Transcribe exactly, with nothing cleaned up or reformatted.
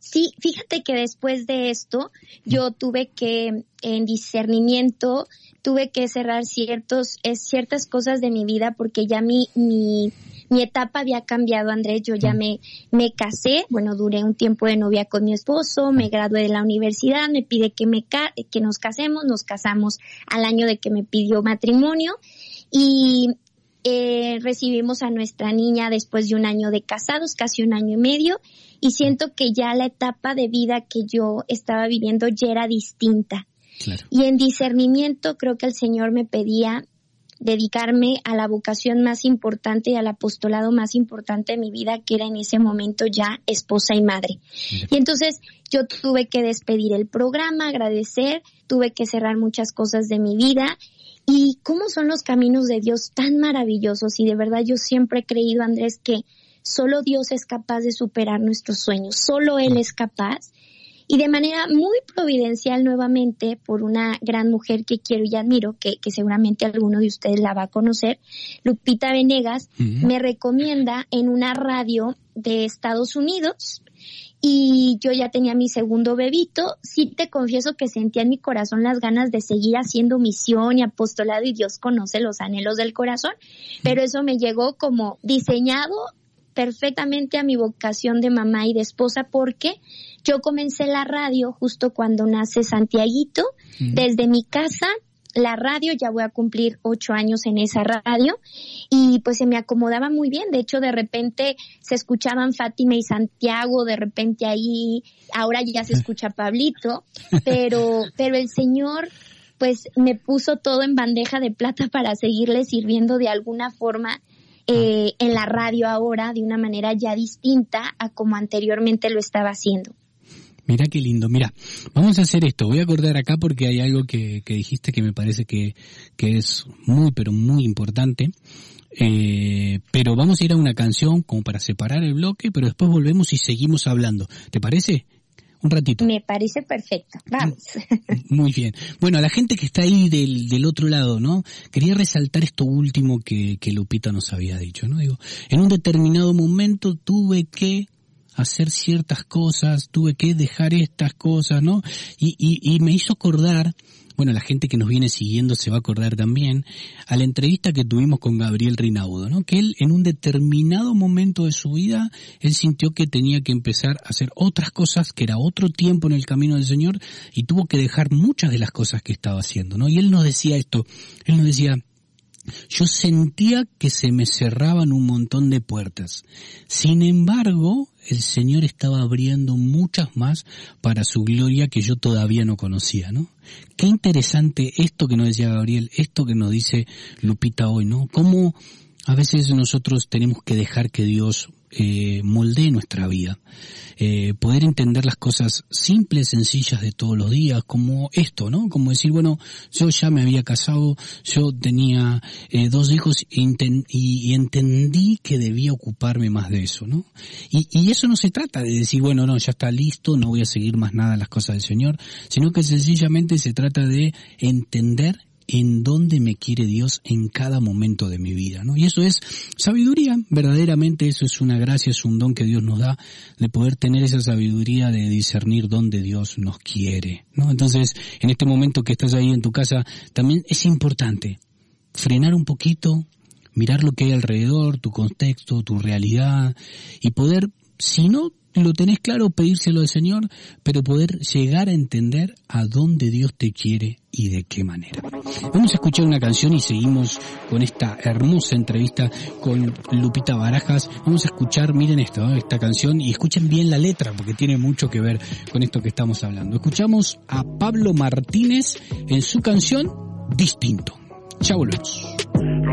Sí, fíjate que después de esto yo tuve que, en discernimiento, tuve que cerrar ciertos, eh, ciertas cosas de mi vida porque ya mi, mi, mi etapa había cambiado, Andrés. Yo ya me, me casé, bueno, duré un tiempo de novia con mi esposo, me gradué de la universidad, me pide que me ca- que nos casemos, nos casamos al año de que me pidió matrimonio y eh, recibimos a nuestra niña después de un año de casados, casi un año y medio, y siento que ya la etapa de vida que yo estaba viviendo ya era distinta. Claro. Y en discernimiento creo que el Señor me pedía dedicarme a la vocación más importante y al apostolado más importante de mi vida, que era en ese momento ya esposa y madre. Mira. Y entonces yo tuve que despedir el programa, agradecer, tuve que cerrar muchas cosas de mi vida. Y cómo son los caminos de Dios tan maravillosos, y de verdad yo siempre he creído, Andrés, que solo Dios es capaz de superar nuestros sueños, solo Él es capaz. Y de manera muy providencial, nuevamente, por una gran mujer que quiero y admiro, que, que seguramente alguno de ustedes la va a conocer, Lupita Venegas, uh-huh. me recomienda en una radio de Estados Unidos, y yo ya tenía mi segundo bebito. Sí te confieso que sentía en mi corazón las ganas de seguir haciendo misión y apostolado, y Dios conoce los anhelos del corazón, pero eso me llegó como diseñado perfectamente a mi vocación de mamá y de esposa, porque yo comencé la radio justo cuando nace Santiaguito, uh-huh. desde mi casa, la radio, ya voy a cumplir ocho años en esa radio, y pues se me acomodaba muy bien. De hecho, de repente se escuchaban Fátima y Santiago, de repente ahí, ahora ya se escucha Pablito, pero, pero el Señor pues me puso todo en bandeja de plata para seguirle sirviendo de alguna forma eh, en la radio ahora, de una manera ya distinta a como anteriormente lo estaba haciendo. Mirá qué lindo. Mira, vamos a hacer esto. Voy a acordar acá porque hay algo que, que dijiste que me parece que, que es muy, pero muy importante. Eh, pero vamos a ir a una canción como para separar el bloque, pero después volvemos y seguimos hablando. ¿Te parece? Un ratito. Me parece perfecto. Vamos. Muy bien. Bueno, a la gente que está ahí del, del otro lado, ¿no? Quería resaltar esto último que, que Lupita nos había dicho, ¿no? Digo, en un determinado momento tuve que hacer ciertas cosas, tuve que dejar estas cosas, ¿no? Y, y, y me hizo acordar, bueno, la gente que nos viene siguiendo se va a acordar también, a la entrevista que tuvimos con Gabriel Rinaudo, ¿no? Que él, en un determinado momento de su vida, él sintió que tenía que empezar a hacer otras cosas, que era otro tiempo en el camino del Señor, y tuvo que dejar muchas de las cosas que estaba haciendo, ¿no? Y él nos decía esto, él nos decía: yo sentía que se me cerraban un montón de puertas. Sin embargo, el Señor estaba abriendo muchas más para su gloria que yo todavía no conocía, ¿no? Qué interesante esto que nos decía Gabriel, esto que nos dice Lupita hoy, ¿no? Cómo a veces nosotros tenemos que dejar que Dios eh, moldee nuestra vida. Eh, poder entender las cosas simples, sencillas de todos los días, como esto, ¿no? Como decir, bueno, yo ya me había casado, yo tenía eh, dos hijos y, enten- y, y entendí que debía ocuparme más de eso, ¿no? Y, y eso no se trata de decir, bueno, no, ya está listo, no voy a seguir más nada las cosas del Señor, sino que sencillamente se trata de entender en dónde me quiere Dios en cada momento de mi vida, ¿no? Y eso es sabiduría, verdaderamente eso es una gracia, es un don que Dios nos da, de poder tener esa sabiduría de discernir dónde Dios nos quiere, ¿no? Entonces, en este momento que estás ahí en tu casa, también es importante frenar un poquito, mirar lo que hay alrededor, tu contexto, tu realidad, y poder, si no lo tenés claro, pedírselo al Señor, pero poder llegar a entender a dónde Dios te quiere y de qué manera. Vamos a escuchar una canción y seguimos con esta hermosa entrevista con Lupita Barajas. Vamos a escuchar, miren esto, ¿no? Esta canción, y escuchen bien la letra porque tiene mucho que ver con esto que estamos hablando. Escuchamos a Pablo Martínez en su canción Distinto. Ya volvemos.